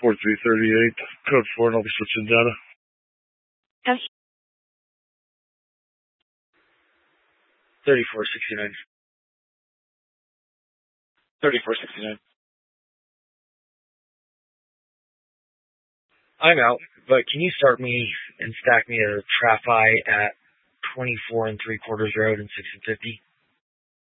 4338, code 4, and I'll be switching data. Yes. 3469. 3469. I'm out, but can you start me and stack me a TRAFI at 24 3/4 road and 6 and 50?